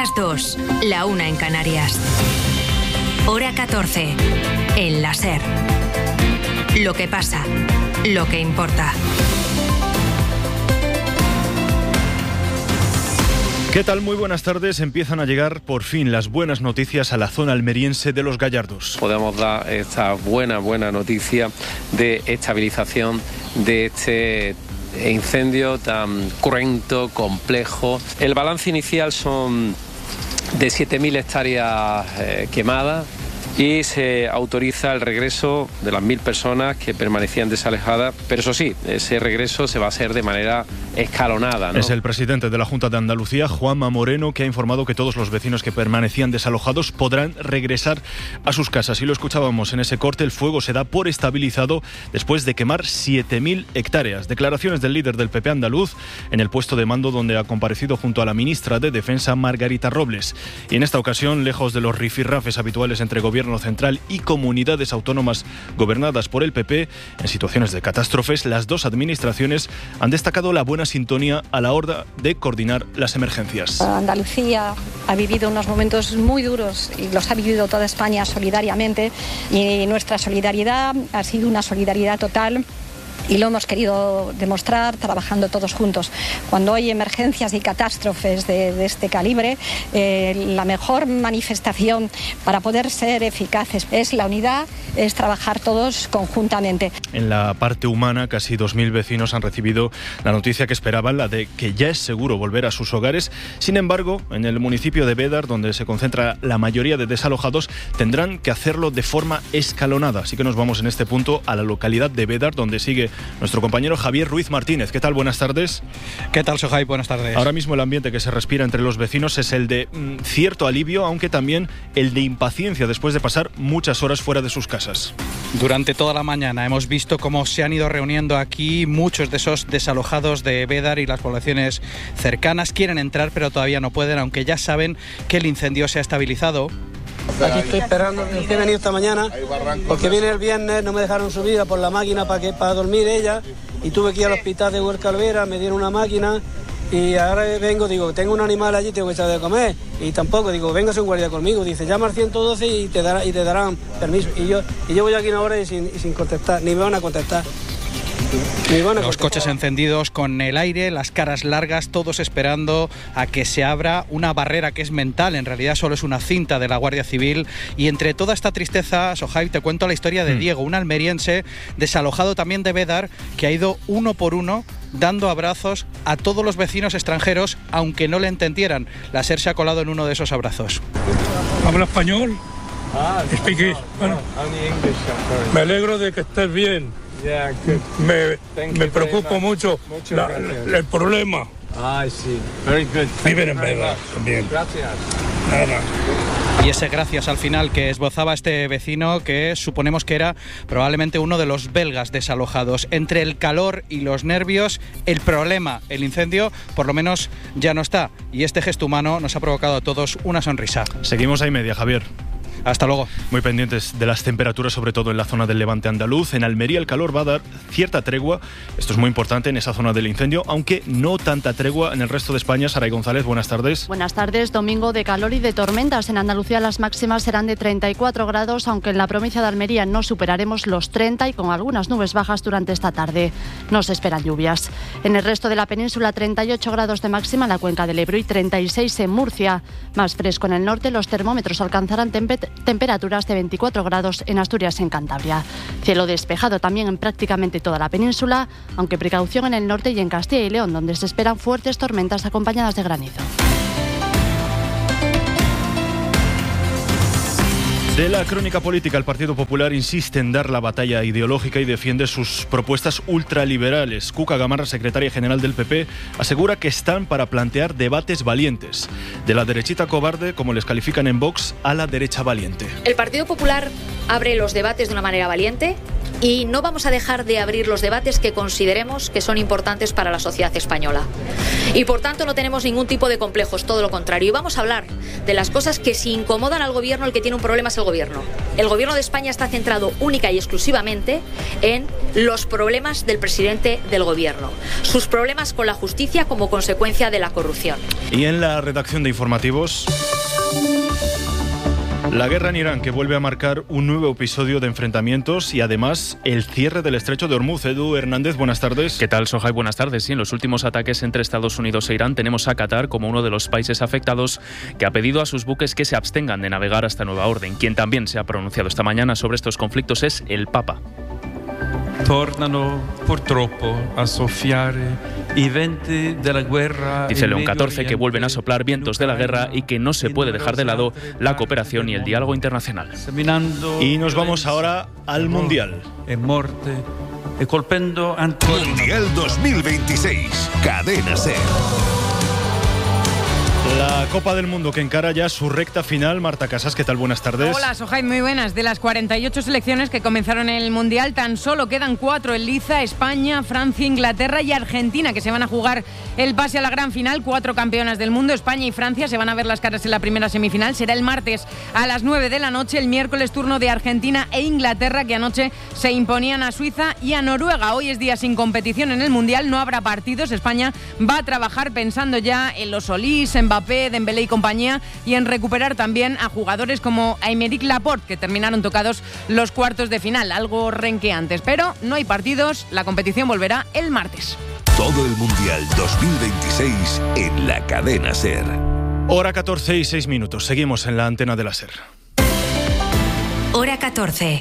las 2, la 1 en Canarias. Hora 14, en la SER. Lo que pasa, lo que importa. ¿Qué tal? Muy buenas tardes. Empiezan a llegar por fin las buenas noticias a la zona almeriense de Los Gallardos. Podemos dar esta buena noticia de estabilización de este incendio tan cruento, complejo. El balance inicial son de 7.000 hectáreas quemadas y se autoriza el regreso de las 1.000 personas que permanecían desalojadas, pero eso sí, ese regreso se va a hacer de manera escalonada, ¿no? Es el presidente de la Junta de Andalucía, Juanma Moreno, que ha informado que todos los vecinos que permanecían desalojados podrán regresar a sus casas. Y lo escuchábamos en ese corte, el fuego se da por estabilizado después de quemar 7.000 hectáreas. Declaraciones del líder del PP andaluz en el puesto de mando donde ha comparecido junto a la ministra de Defensa, Margarita Robles. Y en esta ocasión, lejos de los rifirrafes habituales entre gobierno central y comunidades autónomas gobernadas por el PP, en situaciones de catástrofes, las dos administraciones han destacado la buena sintonía a la hora de coordinar las emergencias. Andalucía ha vivido unos momentos muy duros y los ha vivido toda España solidariamente, y nuestra solidaridad ha sido una solidaridad total. Y lo hemos querido demostrar trabajando todos juntos. Cuando hay emergencias y catástrofes de este calibre, la mejor manifestación para poder ser eficaces es la unidad, es trabajar todos conjuntamente. En la parte humana, casi 2.000 vecinos han recibido la noticia que esperaban, la de que ya es seguro volver a sus hogares. Sin embargo, en el municipio de Bédar, donde se concentra la mayoría de desalojados, tendrán que hacerlo de forma escalonada. Así que nos vamos en este punto a la localidad de Bédar, donde sigue nuestro compañero Javier Ruiz Martínez. ¿Qué tal? Buenas tardes. ¿Qué tal, Sohai? Buenas tardes. Ahora mismo el ambiente que se respira entre los vecinos es el de cierto alivio, aunque también el de impaciencia después de pasar muchas horas fuera de sus casas. Durante toda la mañana hemos visto cómo se han ido reuniendo aquí muchos de esos desalojados de Bédar y las poblaciones cercanas. Quieren entrar, pero todavía no pueden, aunque ya saben que el incendio se ha estabilizado. Aquí estoy esperando, he venido esta mañana porque vine el viernes, no me dejaron subir por la máquina para dormir ella, y tuve que ir al hospital de Huerca Alvera, me dieron una máquina y ahora vengo, digo, tengo un animal allí, tengo que echar de comer, y tampoco, digo, véngase un guardia conmigo, dice, llama al 112 y te darán permiso, y yo voy aquí una hora y sin contestar, ni me van a contestar. Los coches encendidos con el aire, las caras largas, todos esperando a que se abra una barrera que es mental, en realidad solo es una cinta de la Guardia Civil. Y entre toda esta tristeza, Sohai, te cuento la historia de Diego, un almeriense desalojado también de Bédar, que ha ido uno por uno dando abrazos a todos los vecinos extranjeros, aunque no le entendieran. La SER se ha colado en uno de esos abrazos. ¿Habla español? Speak. Bueno, me alegro de que estés bien. Me preocupa mucho el problema. Sí. Very good. Viven en Bédar también. Gracias. Nada. Y ese gracias al final que esbozaba este vecino, que suponemos que era probablemente uno de los belgas desalojados. Entre el calor y los nervios, el problema, el incendio, por lo menos ya no está. Y este gesto humano nos ha provocado a todos una sonrisa. Seguimos a y media, Javier. Hasta luego. Muy pendientes de las temperaturas, sobre todo en la zona del Levante andaluz. En Almería el calor va a dar cierta tregua. Esto es muy importante en esa zona del incendio, aunque no tanta tregua en el resto de España. Saray González, buenas tardes. Buenas tardes. Domingo de calor y de tormentas. En Andalucía las máximas serán de 34 grados, aunque en la provincia de Almería no superaremos los 30 y con algunas nubes bajas durante esta tarde. No se esperan lluvias. En el resto de la península, 38 grados de máxima en la cuenca del Ebro y 36 en Murcia. Más fresco en el norte, los termómetros alcanzarán temperaturas de 24 grados en Asturias y en Cantabria. Cielo despejado también en prácticamente toda la península, aunque precaución en el norte y en Castilla y León, donde se esperan fuertes tormentas acompañadas de granizo. De la crónica política, el Partido Popular insiste en dar la batalla ideológica y defiende sus propuestas ultraliberales. Cuca Gamarra, secretaria general del PP, asegura que están para plantear debates valientes. De la derechita cobarde, como les califican en Vox, a la derecha valiente. El Partido Popular abre los debates de una manera valiente, y no vamos a dejar de abrir los debates que consideremos que son importantes para la sociedad española. Y por tanto no tenemos ningún tipo de complejos, todo lo contrario. Y vamos a hablar de las cosas que si incomodan al gobierno, el que tiene un problema es el gobierno. El gobierno de España está centrado única y exclusivamente en los problemas del presidente del gobierno, sus problemas con la justicia como consecuencia de la corrupción. Y en la redacción de informativos, la guerra en Irán, que vuelve a marcar un nuevo episodio de enfrentamientos y además el cierre del estrecho de Hormuz. Edu Hernández, buenas tardes. ¿Qué tal, Sohai? Buenas tardes. Sí, en los últimos ataques entre Estados Unidos e Irán tenemos a Qatar como uno de los países afectados, que ha pedido a sus buques que se abstengan de navegar hasta nueva orden. Quien también se ha pronunciado esta mañana sobre estos conflictos es el Papa. Tornano purtroppo a soffiare i venti della guerra. Dice León XIV que vuelven a soplar vientos de la guerra y que no se puede dejar de lado la cooperación y el diálogo internacional. Y nos vamos ahora al Mundial. Mundial 2026, Cadena SER. La Copa del Mundo que encara ya su recta final. Marta Casas, ¿qué tal? Buenas tardes. Hola, Sohai, muy buenas. De las 48 selecciones que comenzaron el Mundial, tan solo quedan 4 en liza: España, Francia, Inglaterra y Argentina, que se van a jugar el pase a la gran final. 4 campeonas del mundo, España y Francia, se van a ver las caras en la primera semifinal. Será el martes a las 9 de la noche. El miércoles turno de Argentina e Inglaterra, que anoche se imponían a Suiza y a Noruega. Hoy es día sin competición en el Mundial, no habrá partidos. España va a trabajar pensando ya en los Solís, en Mbappé, Dembélé y compañía, y en recuperar también a jugadores como Aymeric Laporte, que terminaron tocados los cuartos de final, algo renqueantes. Pero no hay partidos, la competición volverá el martes. Todo el Mundial 2026 en la Cadena SER. Hora 14 y 6 minutos. Seguimos en la antena de la SER. Hora 14.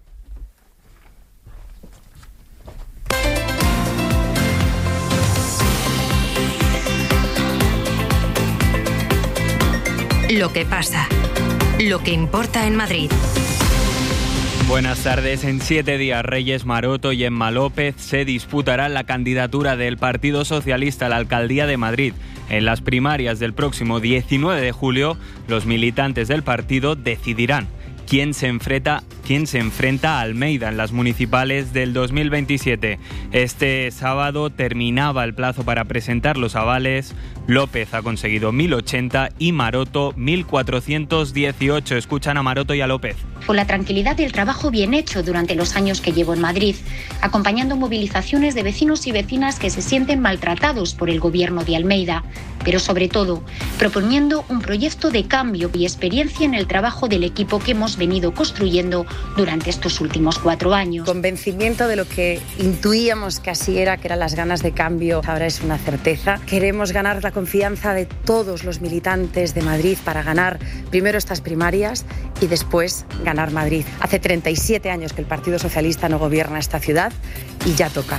Lo que pasa, lo que importa en Madrid. Buenas tardes. En 7 días, Reyes, Maroto y Emma López se disputarán la candidatura del Partido Socialista a la Alcaldía de Madrid. En las primarias del próximo 19 de julio, los militantes del partido decidirán quién se enfrenta a Almeida en las municipales del 2027. Este sábado terminaba el plazo para presentar los avales. López ha conseguido 1.080 y Maroto 1.418. Escuchan a Maroto y a López. Con la tranquilidad y el trabajo bien hecho durante los años que llevo en Madrid, acompañando movilizaciones de vecinos y vecinas que se sienten maltratados por el gobierno de Almeida, pero sobre todo proponiendo un proyecto de cambio y experiencia en el trabajo del equipo que hemos venido construyendo durante estos últimos 4 años. Convencimiento de lo que intuíamos que así era, que eran las ganas de cambio, ahora es una certeza. Queremos ganar la confianza de todos los militantes de Madrid para ganar primero estas primarias y después ganar Madrid. Hace 37 años que el Partido Socialista no gobierna esta ciudad y ya toca.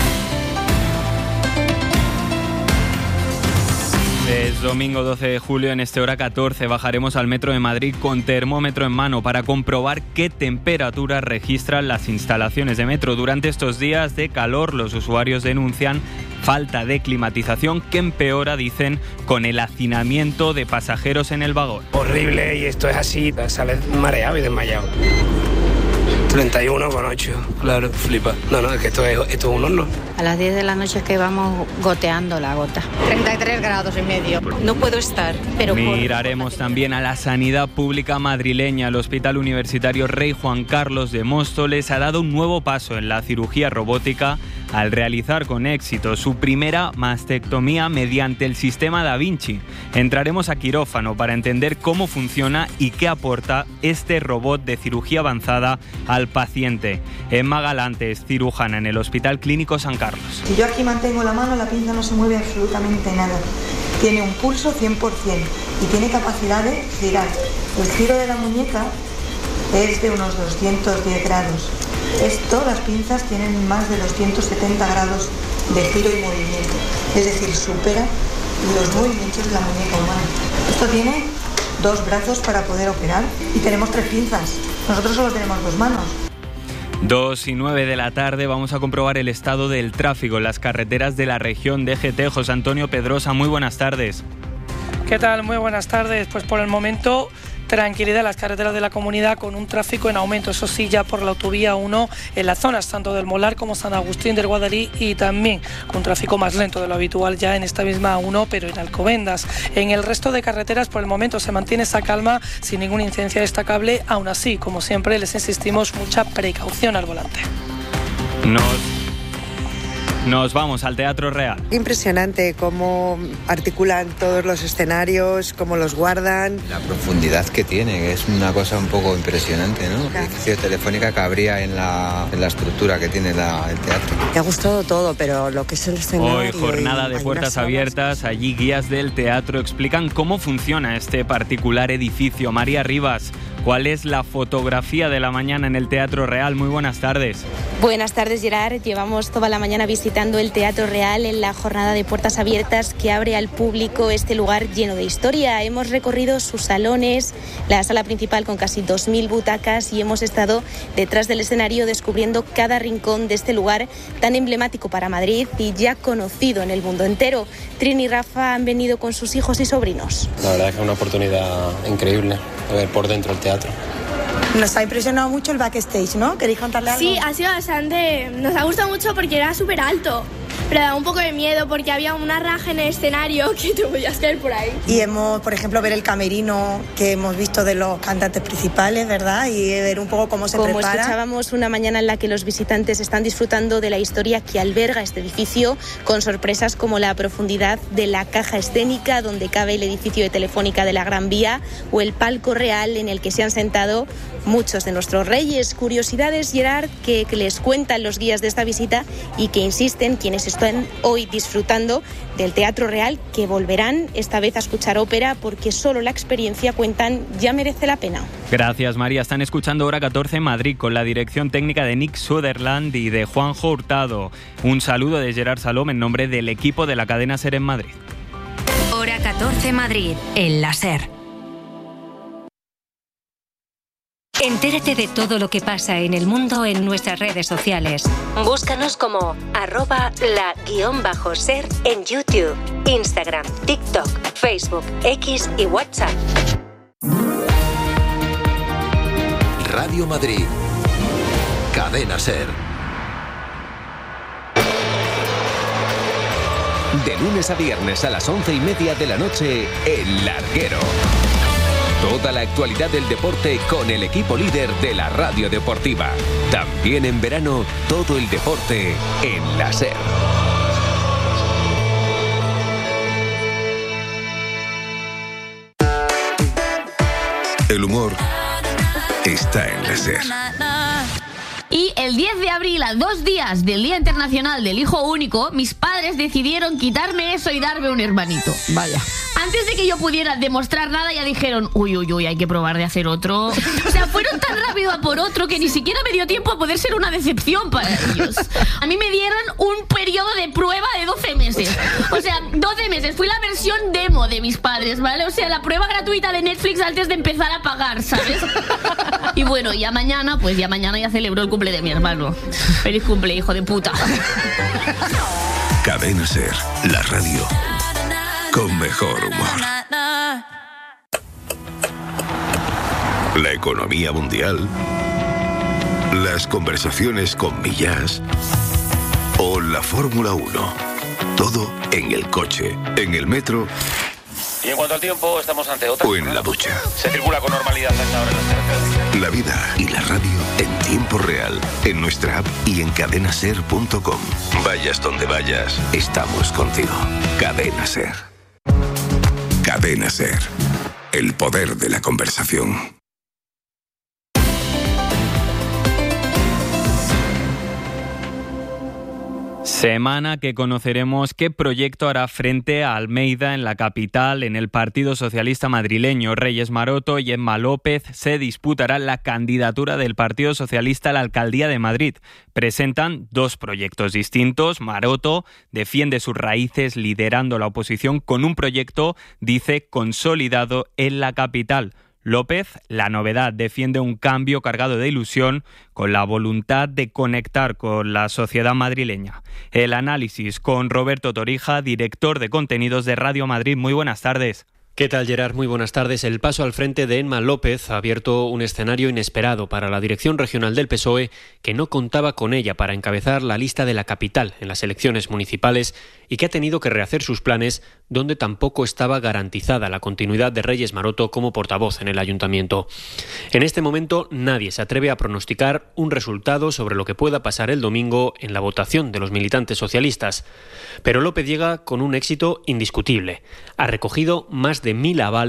Es domingo 12 de julio, en este hora 14 bajaremos al metro de Madrid con termómetro en mano para comprobar qué temperatura registran las instalaciones de metro. Durante estos días de calor, los usuarios denuncian falta de climatización que empeora, dicen, con el hacinamiento de pasajeros en el vagón. Horrible, y esto es así, sales mareado y desmayado. 31,8, claro, flipa. No, es que esto es un horno. A las 10 de la noche es que vamos goteando la gota. 33 grados y medio. No puedo estar, pero... Miraremos también a la sanidad pública madrileña. El Hospital Universitario Rey Juan Carlos de Móstoles ha dado un nuevo paso en la cirugía robótica al realizar con éxito su primera mastectomía mediante el sistema Da Vinci. Entraremos a quirófano para entender cómo funciona y qué aporta este robot de cirugía avanzada al paciente. Emma Galante es cirujana en el Hospital Clínico San Carlos. Si yo aquí mantengo la mano, la pinza no se mueve absolutamente nada. Tiene un pulso 100% y tiene capacidad de girar. El giro de la muñeca es de unos 210 grados. Las pinzas tienen más de 270 grados de giro y movimiento. Es decir, supera los movimientos de la muñeca humana. Esto tiene 2 brazos para poder operar y tenemos 3 pinzas. Nosotros solo tenemos 2 manos. 2 y 9 de la tarde vamos a comprobar el estado del tráfico en las carreteras de la región de GT. José Antonio Pedrosa, muy buenas tardes. ¿Qué tal? Muy buenas tardes. Pues por el momento tranquilidad en las carreteras de la comunidad con un tráfico en aumento, eso sí, ya por la autovía 1 en las zonas tanto del Molar como San Agustín del Guadalí, y también con tráfico más lento de lo habitual ya en esta misma A1, pero en Alcobendas. En el resto de carreteras por el momento se mantiene esa calma sin ninguna incidencia destacable. Aún así, como siempre, les insistimos, mucha precaución al volante. Nos vamos al Teatro Real. Impresionante cómo articulan todos los escenarios, cómo los guardan. La profundidad que tiene, es una cosa un poco impresionante, ¿no? El edificio de Telefónica cabría en la estructura que tiene el teatro. Me ha gustado todo, pero lo que es el escenario... Hoy jornada de puertas abiertas, allí guías del teatro explican cómo funciona este particular edificio. María Rivas, ¿cuál es la fotografía de la mañana en el Teatro Real? Muy buenas tardes. Buenas tardes, Gerard. Llevamos toda la mañana visitando el Teatro Real en la jornada de puertas abiertas que abre al público este lugar lleno de historia. Hemos recorrido sus salones, la sala principal con casi 2.000 butacas, y hemos estado detrás del escenario descubriendo cada rincón de este lugar tan emblemático para Madrid y ya conocido en el mundo entero. Trini y Rafa han venido con sus hijos y sobrinos. La verdad es que es una oportunidad increíble ver por dentro el teatro. Nos ha impresionado mucho el backstage, ¿no? ¿Queréis contarle algo? Sí, ha sido bastante... Nos ha gustado mucho porque era súper alto, pero daba un poco de miedo porque había una raja en el escenario que te podías caer por ahí. Y hemos, por ejemplo, ver el camerino que hemos visto de los cantantes principales, ¿verdad? Y ver un poco cómo se prepara. Como escuchábamos, una mañana en la que los visitantes están disfrutando de la historia que alberga este edificio, con sorpresas como la profundidad de la caja escénica donde cabe el edificio de Telefónica de la Gran Vía, o el palco real en el que se han sentado muchos de nuestros reyes. Curiosidades, Gerard, que les cuentan los guías de esta visita y que insisten quienes están hoy disfrutando del Teatro Real, que volverán esta vez a escuchar ópera porque solo la experiencia, cuentan, ya merece la pena. Gracias, María. Están escuchando Hora 14 Madrid con la dirección técnica de Nick Sutherland y de Juanjo Hurtado. Un saludo de Gerard Salom en nombre del equipo de la cadena SER en Madrid. Hora 14 Madrid, en la SER. Entérate de todo lo que pasa en el mundo en nuestras redes sociales. Búscanos como @la_ser en YouTube, Instagram, TikTok, Facebook, X y WhatsApp. Radio Madrid. Cadena SER. De lunes a viernes a las 11:30 de la noche, El Larguero. Toda la actualidad del deporte con el equipo líder de la radio deportiva. También en verano, todo el deporte en la SER. El humor está en la SER. Y el 10 de abril, a 2 días del Día Internacional del Hijo Único, mis padres decidieron quitarme eso y darme un hermanito. Vaya. Antes de que yo pudiera demostrar nada, ya dijeron, uy, hay que probar de hacer otro. O sea, fueron tan rápido a por otro que ni siquiera me dio tiempo a poder ser una decepción para ellos. A mí me dieron un periodo de prueba de 12 meses. O sea, 12 meses. Fui la versión demo de mis padres, ¿vale? O sea, la prueba gratuita de Netflix antes de empezar a pagar, ¿sabes? Y bueno, ya mañana ya celebro el cumple de mi hermano. Feliz cumple, hijo de puta. Cadena SER, la radio con mejor humor. La economía mundial, las conversaciones con Millás o la Fórmula 1. Todo en el coche, en el metro. Y en cuanto al tiempo, estamos ante otra. O en la ducha. Se circula con normalidad hasta ahora en las carreteras. La vida y la radio en tiempo real, en nuestra app y en cadenaser.com. Vayas donde vayas, estamos contigo. Cadena SER. Cadena SER. El poder de la conversación. Semana que conoceremos qué proyecto hará frente a Almeida en la capital. En el Partido Socialista madrileño, Reyes Maroto y Emma López se disputarán la candidatura del Partido Socialista a la alcaldía de Madrid. Presentan 2 proyectos distintos. Maroto defiende sus raíces liderando la oposición con un proyecto, dice, consolidado en la capital. López, la novedad, defiende un cambio cargado de ilusión con la voluntad de conectar con la sociedad madrileña. El análisis con Roberto Torija, director de contenidos de Radio Madrid. Muy buenas tardes. ¿Qué tal, Gerard? Muy buenas tardes. El paso al frente de Emma López ha abierto un escenario inesperado para la dirección regional del PSOE, que no contaba con ella para encabezar la lista de la capital en las elecciones municipales y que ha tenido que rehacer sus planes, donde tampoco estaba garantizada la continuidad de Reyes Maroto como portavoz en el ayuntamiento. En este momento nadie se atreve a pronosticar un resultado sobre lo que pueda pasar el domingo en la votación de los militantes socialistas. Pero López llega con un éxito indiscutible. Ha recogido más de 1000 avales